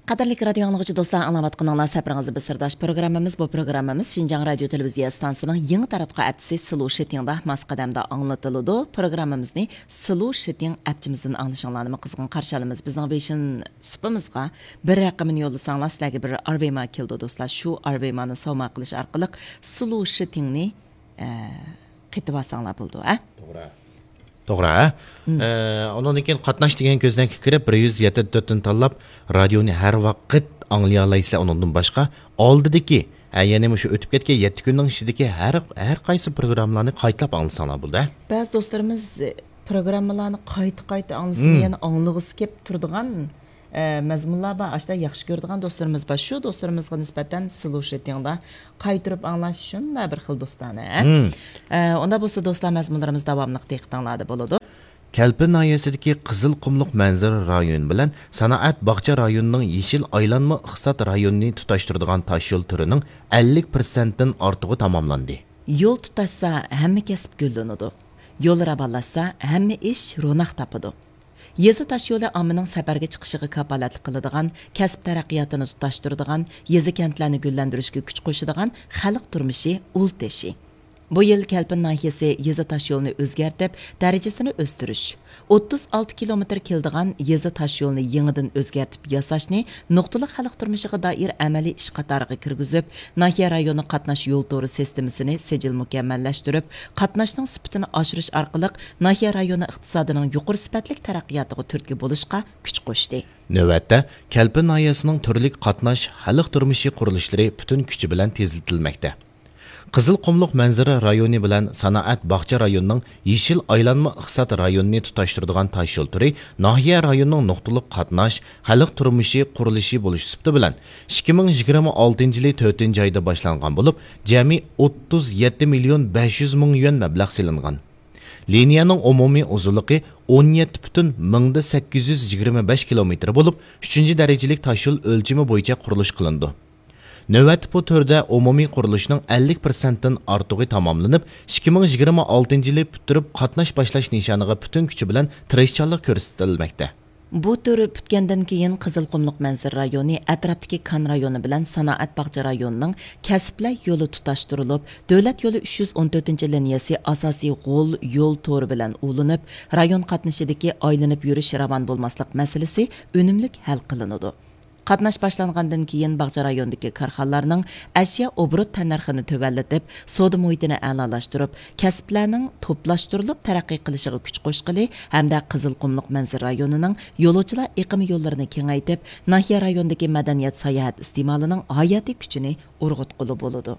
Qadirlik radio anlıqçı dostlar, anlavatqınlar səpirіңizdə bir sırdaş programmamız. Bu programmamız Şinjan Radio Televiziya stansiyasının yeni taratqa əpçisi Sılu Şetingda masqadamda anlatılıdı. Programmamızı Sılu Şeting əpçimizdən anlaşanlarını qızğın qarşılamız. Bizning Vision supimizga bir raqamını yollasanlar sizlarga bir arvema keldi dostlar. Şu arvemani savma qilish orqali Sılu Şetingni qetib olsanglar bo'ldi, ha? To'g'ri, ha? Ondan keyin qatnash degan ko'zdan kirib 174 tanlab radioni har vaqt anglay olaysizlar undan boshqa oldidagi ya'ni shu o'tib ketgan 7 kunning ichidagi har qaysi programmalarni qaytlab anglasanglar bo'ldi. Ba'zi do'stlarimiz programmalarni qayta anglasang yana anglag'isi kelib turadigan mazmunlar bor. Ashta yaxshi ko'radigan do'stlarimiz bor. Shu do'stlarimizga nisbatan Sılu Şetingda qaytirib anglash uchun bir xil do'stlarni. Onda bo'lsa do'stlar mazmunlarimiz davomli diqqatinglarda bo'ladi. Kalpin noyasidagi Qizil qumliq manzara rayoni bilan Sanoat bog'cha rayonining Yeshil aylanma iqtisod rayonini tutashtiradigan tashyo'l turining 50% dan ortig'i tamomlandi. Yo'l tutashsa hamma kasb gullanadi. Yo'l ravalashsa hamma ish ro'naq topadi. Yezi taşyolu amının səfərgə çıxışığı kapalatlı qılıdığan, kəsb tərəqqiyatını tutashtiradigan, yezi kəntlərini gülləndirishga kuch qo'shadigan xalq turmushi ul teshi. Bu yil Kalpin nahiyasi yezi taşyolunu o'zgartib, darajasini o'stirish, 36 kilometr keldigan yezi taşyolunu yangidan o'zgartib yasashni nuqtali xalq turmushiga doir amaliy ish qatoriga kirgizib, nahiya rayoni qatnash yo'l to'ri sistemasini sijil mukammallashtirib, qatnashning sifatini oshirish orqali nahiya rayoni iqtisodining yuqori sifatli taraqqiyotiga turtki bo'lishga kuch qo'shdi. Navbatda Kalpin nahiyasining turli qatnash xalq turmushi qurilishlari butun kuchi bilan tezlitilmoqda. Qizil qumliq manzara rayoni bilan Sanoat bog'cha rayonining Yeshil aylanma iqtisod rayonini tutashtiradigan tashyo'l turi nahiya rayonining nuqtaliq qatnash, xalq turmushi qurilishi bo'lish sifati bilan 2026 yil 4-oyda boshlangan bo'lib, jami 37 million 500 ming yuan mablag' silingan. Liniyaning umumiy uzunligi 17,825 kilometr bo'lib, 3-darajalik tashyo'l o'lchami bo'yicha qurilish qilindi. Növbət bu türdə umumi qurilishning 50% dan ortig'i tamomlanib, 2026 yili bitirib qatnash boshlash nishoniga butun kuchi bilan tirishchanlik ko'rsatilmoqda. Bu tür bitgandan keyin Qizil qumliq manzara rayoni, atrofdagi Kan rayoni bilan Sanoat bog'cha rayonining kasblar yo'li tutashtirilib, davlat yo'li 314-liniyasi asosiy g'ol yo'l to'ri bilan ulanib, rayon qatnashidagi aylanib yurish ravon bo'lmaslik masalasi unumli hal qilinadi. Qatnash boshlangandan keyin bog'cha rayonidagi korxonalarning ashyo obrut tannarxini tövallatib, savdo muhitini a'lolashtirib, kasblarning to'plashtirilib taraqqiy qilishiga kuch qo'shqili hamda Qizil qumliq manzara rayonining yo'lovchilar iqimi yo'llarini kengaytib, nahiya rayonidagi madaniyat sayohat iste'molining hayotiy kuchini urg'utqili bo'ladi.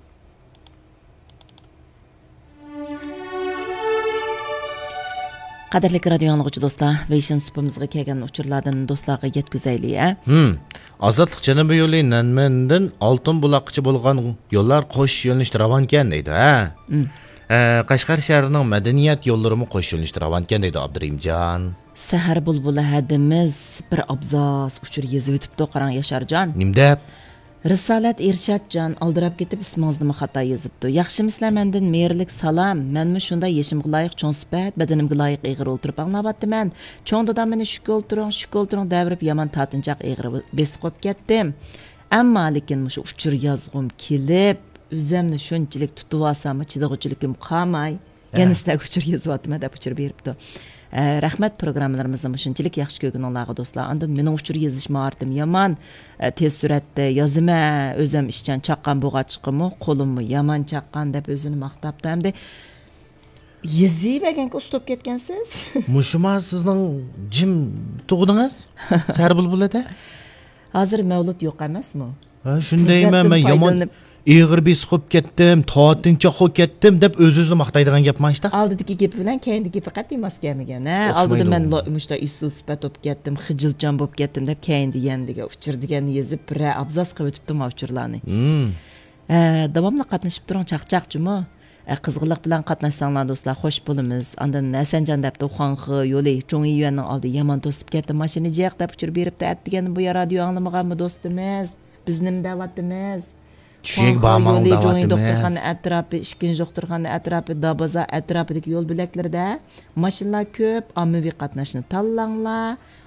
Qadirli radio anlıqçı dostlar, Vision supimizga kelgan uchurlardan do'stlarga yetkazaylik, ha? Ozodlik janubiy yo'li Nanmandan Oltin buloqgacha bo'lgan yo'llar qo'sh yo'nalishda ravon ekan deydi, ha? Qashqar shahrining madaniyat yo'llarimi qo'sh yo'nalishda ravon ekan deydi Abdurimjon. Sahar bulbuli hadimiz bir abzos uchur yezib o'tibdi, qarang Yasharjon. Nimdab? Risolat Irshadjon aldirab ketib ismingizni xato yozibdi. Yaxshimisizlar, mendan mehrlik salom. Menmi shunda yeshimga loyiq cho'ng sifat, badanimga loyiq egri o'ltirib anglayapman. Cho'ng dadam meni shu o'ltiring davrib yomon tatinchoq egri besib qo'yib ketdim. Ammo lekin shu uchur yozg'im kelib, o'zimni shunchalik tutib olsam, chidag'uchilikim qolmay, yana sizlarga uchur yozyapman deb uchur beribdi. Rahmat programmalarimizni shunchalik yaxshi ko'rganlarga do'stlar. Undan mening uchur yozish mahoratim yomon. Tez suratda yozima, o'zim ishchan chaqqan bo'g'achiqimi, qo'limni yomon chaqqan deb o'zini maqtabdi. Hamda yezibaganka ustib ketgansiz. Mushuma sizning jim tug'dingiz? Sarbulbulada? Hozir mavlud yo'q emasmi? Shundayman, men yomon Eğir besqib ketdim, tatinchoq bo'lib ketdim deb o'z-o'zini maqtaydigan gapmi ishda? Oldidagi gapi bilan keyingi gapi qat'iy mos kelmagan. Oldida men mushta usul sifat bo'lib ketdim, xijiljon bo'lib ketdim deb keyin degandiga uchir deganni yezib bir abzas qilib o'tibdim uchurlarni. Davomli qatnashib turing chaqchaqchimi? Qizg'inlik bilan qatnashsanglar do'stlar, xo'sh bo'lamiz. Andan Nasanjon debdi Xuanxi yo'li cho'ng yuanning oldi yomon to'sib ketdi, mashina jiq deb uchir beribdi. Atdigan bu radio anglamaganmi do'stimiz? Bizning da'vatimiz. Tushing barmog'ini da'vatimiz. Doktorxona atrofi, ikkinchi doktorxona atrofi, Dabaza atrofidagi yo'l bo'laklarida mashinalar ko'p, ommaviy qatnashni tanlanglar.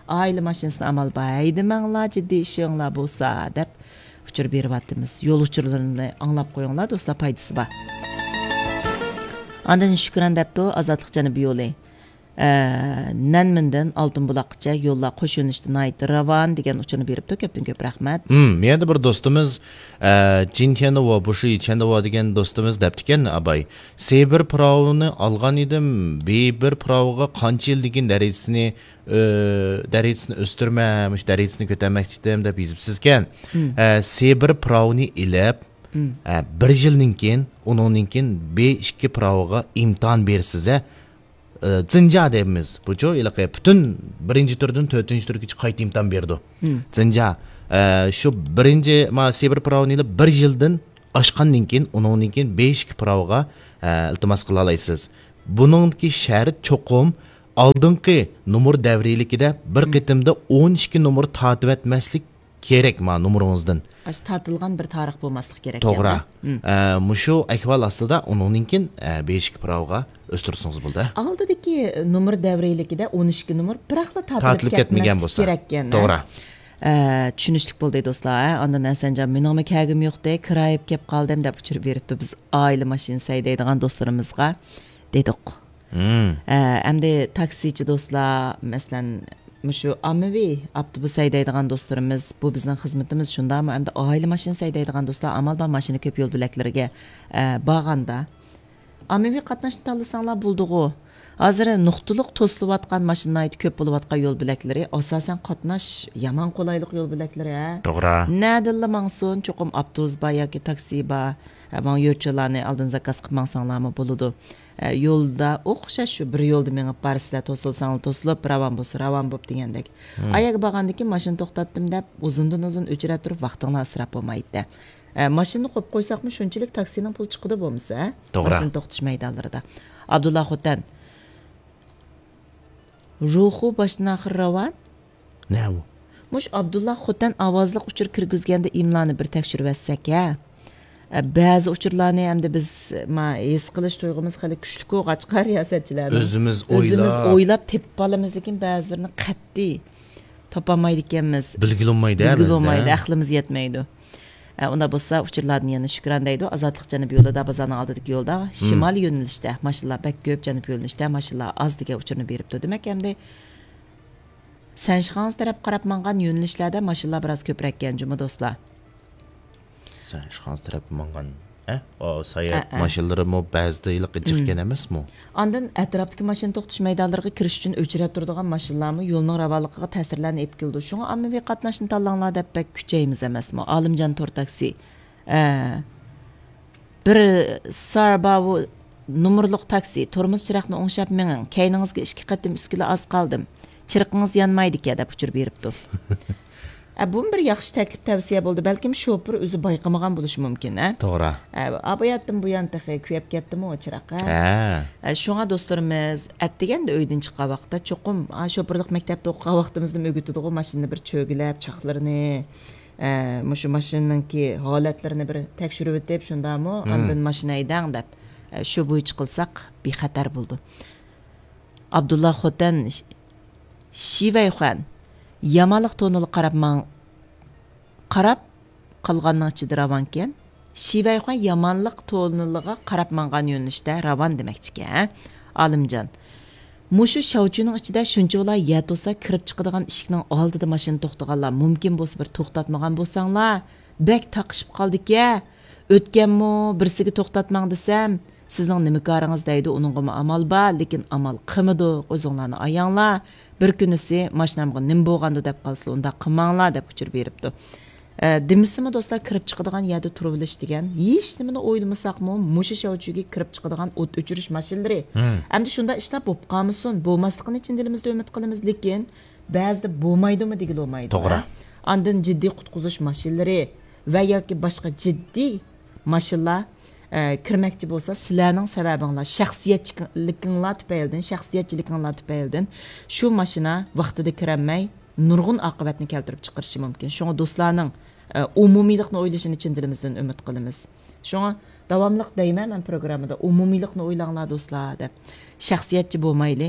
Aile maşinasını amal baydımanglar, ciddi işinglar bolsa dep uçur berivatimiz. Yol uçurlarını anlap koyunglar, dostlar paydası var. Andan şükran depdi Azatlık Janıbı yolu. Nənmindən Altın Bulaqqa yolla qoş yönüşdə nayt ravan degan uçunu beribdi. Köpdən köp rahmat. Miyada bir dostumuz Cinkenda va Bushi içende va degan dostumuz deptiken abay. Sebir pravını algan edim. Bir pravıga qancha yil degan derecesini östürmemiş, derecesini kötəməkçi edim deb yezibsizken. Sebir pravını ilib bir yildan keyin, uningdan keyin 5-2 pravıga imtihon bersiz. Zinja deymiz. Bu jo ilaqi bütün birinci turdan 4-cü turgacha qayta imtihon berdi. Zinja shu birinci sebir pravini ilib 1 yildan oshgandan keyin uningdan keyin 5-2 pravga iltimos qila olasiz. Buningki shart cho'qim oldingi numar davrilikida bir qitimda 12 numar tatib etmaslik kerak ma numaringizdan. Aş tartılgan bir tarix bolmaslik kerak. To'g'ri. Mushu ahvol ostida uningdan keyin 5-2 pravga o'stirsangiz bo'ldi. Oldidagi numar davrilikida 12 numar biraqla tartilib ketmagan bo'lsa kerak ekan. To'g'ri. Tushunishlik bo'ldi do'stlar. Ondan Hasanjon meningmi kagim yo'qdi, kirayib kelib qoldim deb uchirib beribdi biz oila mashinasi haydaydigan do'stlarimizga dedik. Endi taksichi do'stlar, masalan Muşu ammaviy avtobus haydaydigan do'stlarimiz, bu bizning xizmatimiz shundami? Endi oila mashinasi haydaydigan do'stlar amal bor mashina ko'p yo'l bo'laklariga borganda ammaviy qatnashni tanlasanglar bo'ldi-ku. Hozir nuqtaliq to'silayotgan mashinalar ko'p bo'layotgan yo'l bo'laklari asosan qatnash yomon qulaylik yo'l bo'laklari. To'g'ri. Nadilla mangson cho'qim avtobus bor yoki taksi bor. Bana yo'lchilarni oldin zakaz qilib mangsanglarmi bo'ladi. Yo'lda o'xshash shu bir yo'lda menib barisizlar to'silsanglar to'silib ravan bo'lib degandek. Ayaga borgandiki mashina to'xtatdim deb uzundan uzun o'chira turib vaqtingni asrab bo'lmaydi. Mashinani qo'yib qo'ysaqmi shunchalik taksining pul chiqadi bo'lmasa, mashina to'xtash maydonlarida. Abdullah Xotan ruhu boshdan oxir ravan? Ne bu? Mush Abdullah Xotan ovozliq uchur kirgizganda imloni bir tekshirib etsak-a. Ba'zi uchurlarni hamda biz his qilish tuyg'umiz hali kuchli-ku g'achqa riyosatchilarimiz. O'zimiz o'ylab tepib olamiz, lekin ba'zilarini qat'iy topolmaydi ekanmiz. Bilgilolmaydi, aqlimiz yetmaydi. Unda bo'lsa uchurlarni yana shukran deydi. Azatliq janub yo'lida Dabazani oldidagi yo'lda shimol yo'nalishda mashinalar bak ko'p, janub yo'nalishda mashinalar oz degan uchurni beribdi. Demak, hamda Sanshxans taraf qarab mangan yo'nalishlarda mashinalar biroz ko'proq ekan, juma do'stlar. Sanshxans taraf mangan o sayat mashinalari mo ba'zida iliq chiqqan emasmi? Ondan atrofdagi mashina to'xtash maydonlariga kirish uchun o'chirib turadigan mashinalarmi yo'lning ravonligiga ta'sirlarni olib keldi. Shunga ommaviy qatnashni tanlanglar deb bak kuchaymiz emasmi? Olimjon To'r taksi. Bir Sarbavu nomerliq taksi, tormoz chiroqni o'ngshab menging, kayningizga 2 qatim uskula oz qoldim. Chiriqingiz yonmaydi ekan deb uchirib beribdi. Bu bir yaxshi taklif tavsiya bo'ldi. Balkim shofir o'zi bayqamagan bo'lishi mumkin, To'g'ri. Abayatdim bu yan taxi kuyab ketdimi o chiraqa. Shunga do'stlarimiz, atdeganda uydan chiqqan vaqtda cho'qim shofirlik maktabda o'qigan vaqtimizda o'g'itdigu mashinani bir cho'gilab, chaqlarini, mushu mashinaningki holatlarini bir tekshirib o'tib, shundami, ondan mashina aydang deb shu bo'yicha qilsak bexatar bo'ldi. Abdullah Xotan Shivayxon Yamanlıq tonulu qarab qılğanның içində ravan ekan. Shivayxon yamanlıq tonuluğa qarab mangan yo'nalishda ravan deməkçikan. Alimjon. Mushu shavchuning ichida shunchalar yat bo'lsa kirib chiqadigan eshikning oldida mashina to'xtaganlar mumkin bo'lsa bir to'xtatmagan bo'lsanglar, bek taqishib qoldik-ya. O'tganmi, birsiga to'xtatmang desam, sizning nima koringiz deydi, uningga amal bor, lekin amal qilmadi. O'zinglarni ayanglar. Bir kunisi mashinamga nim bo'lganda deb qolsa, unda qilmanglar deb uchirib beribdi. Demisimi do'stlar, kirib chiqadigan yerda turilish degan, hech nimani o'ylamasaqmi, musha shavchuga kirib chiqadigan o't o'chirish mashinalari. Endi shunda ishlab bo'lib qolmasin, bo'lmasligini chin dilimizda umid qilamiz, lekin ba'zida bo'lmaydimi degil olmaydi. To'g'ri. Ondan jiddiy qutqizish mashinalari va yoki boshqa jiddiy mashinalar kirmoqchi bo'lsa, sizlarning sababinglar, shaxsiyatchilikinglar tufaylidan shu mashina vaqtida kiramay nurg'un oqibatni keltirib chiqarishi mumkin. Shunga do'stlarning umumiylikni o'ylashini chin dilimizdan umid qilamiz. Shunga davomliq deyman men programmada umumiylikni o'ylanglar do'stlar deb. Shaxsiyatchi bo'lmayli,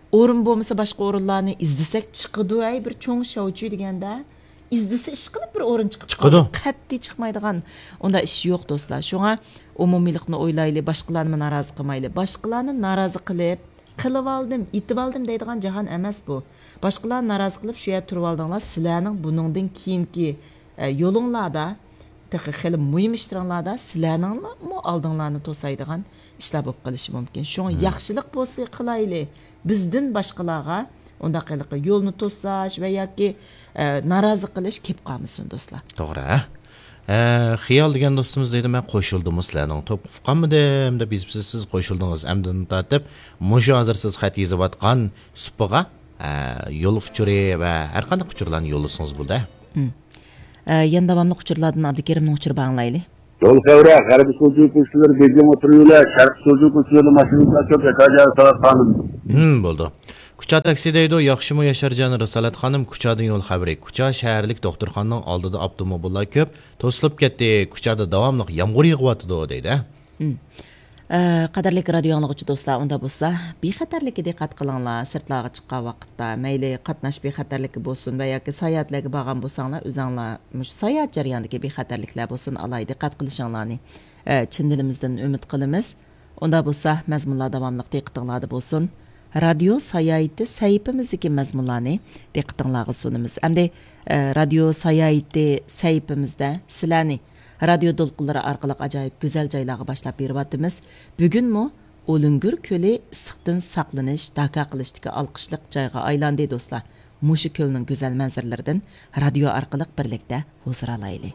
O'rin bo'lmasa boshqa o'rinlarni izlasak chiqadi ay bir cho'ng shovchi deganda izlasa ish qilib bir o'rin chiqadi. Qat'iy chiqmaydigan unda ish yo'q do'stlar. Shunga umumiylikni o'ylayli, boshqalarni norozi qilmayli. Boshqalarni norozi qilib oldim, itib oldim deydigan jahon emas bu. Boshqalarni norozi qilib shu yerda turib oldinglar, sizlarning buningdan keyingi yo'linglarda texi xili muhim ishlarlarda sizlarning oldinglarni to'saydigan ishlar bo'lib qolishi mumkin. Shunga yaxshilik bo'lsa qilayli. Bizdan boshqalarga unda qiliq yo'lni to'sash va yoki norozi qilish kelib qolmasin do'stlar. To'g'ri. Xiyol degan do'stimiz deydi, men qo'shildim sizlarning to'p qolmadim deb siz qo'shildingiz. Amdan tortib, mushu hozir siz xat yozayotgan supaga yo'l uchuri va har qanday uchurlarni yo'llasangiz bo'ldi. Yana davomli uchurlardan Abdukerimning uchuri anglayli. Yol xavra, g'arbiy so'zlik kuchlar begim o'tiruvlar, sharq so'zlik kuchlar mashinalar ko'p kajar salat xonim. Bo'ldi. Kucha taksi deydi, yaxshimi Yasharjon Risolat xonim, kuchadan yo'l xabari. Kucha shaharlik doktorxonaning oldida avtomobillar ko'p to'silib ketdi. Kuchada davomli yomg'ir yog'yapti deydi. Qadrli radio anglag'uvchi do'stlar, unda bo'lsa, bexatarlikka diqqat qilinglar. Sirtlarga chiqqan vaqtda, mayli qatnash bexatarligi bo'lsin va yoki sayohatlarga borgan bo'lsanglar, o'zinglar mush sayohat jarayonidagi bexatarliklar bo'lsin, alayda diqqat qilishinglarni chin dilimizdan umid qilamiz. Unda bo'lsa, mazmunlar davomli diqqatinglarda bo'lsin. Radio sayohati sayfimizdagi mazmunlarni diqqatingizga sunamiz. Hamda radio sayohati sayfimizda sizlarni radio to'lqinlari orqali ajoyib go'zal joylarga boshlab beryapmiz. Bugunmi O'lingir ko'li issiqdan saqlanish, daka qilishdagi olqishliq joyga aylandi do'stlar. Mushu ko'lning go'zal manzaralaridan radio orqali birlikda huzur olaylik.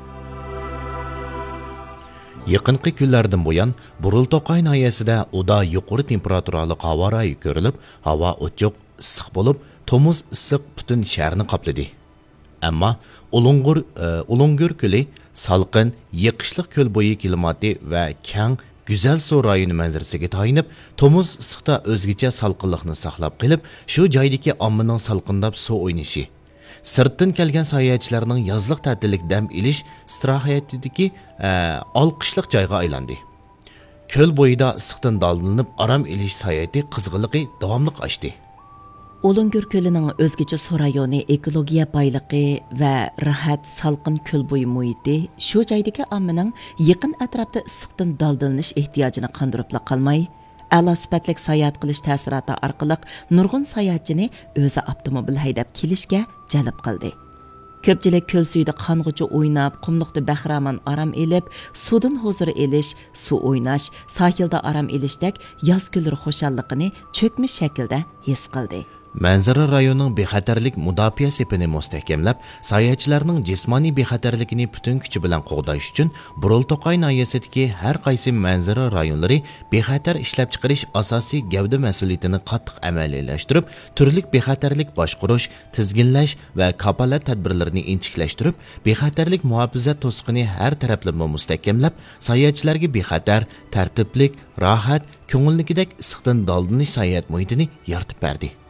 Yaqinqi kunlardan buyon Burulto'qay noyasida uda yuqori temperaturali havo rayi ko'rilib, havo ochiq, issiq bo'lib, tomuz issiq butun shaharni qopladi. Ammo O'lingir ko'li salqin, yiqishliq ko'l bo'yi klimati va keng, go'zal suv rayoni manzarasiga tayinib, tomuz issiqda o'zgacha salqinlikni saqlab qilib, shu joydagi ommaning salqindab suv o'ynashi, sirtdan kelgan sayohatchilarning yozliq ta'tillik dam ilish istirohatidagi olqishliq joyga aylandi. Ko'l bo'yida issiqdan daldinib aram ilish sayohati qizg'inligi davomli oshdi. O'lingir ko'lining o'zgacha suv rayoni, ekologiya boyligi va rahat salqin ko'l bo'yi muhiti shu joydagi ommaning yaqin atrofda issiqdan daldinish ehtiyojini qondirib qolmay, a'lo sifatli sayohat qilish ta'siroti orqali nurg'un sayohatchini o'zi avtomobil haydab kelishga jalb qildi. Ko'pchilik ko'l suyida qong'uchi o'ynab, qumliqda bahramon aram elib, suvdan huzur elish, suv o'ynash, sohilda aram elishdek yoz kunlari xushalligini cho'kmish shaklda his qildi. Manzara rayonining bexatarlik mudofaa sepini mustahkamlab, sayohatchilarning jismoniy bexatarligini butun kuchi bilan qo'g'dash uchun Burulto'qay noyasidagi har qaysi manzara rayonlari bexatar ishlab chiqarish asosiy gavda mas'uliyatini qattiq amaliyalashtirib, turli bexatarlik boshqarish, tizginlash va kapolat tadbirlarini inchiklashtirib, bexatarlik muhofazat to'siqini har taraflama mustahkamlab, sayohatchilarga bexatar, tartiblik, rohat, ko'ngillikidek issiqdan daldinish sayohat muhitini yaratib berdi.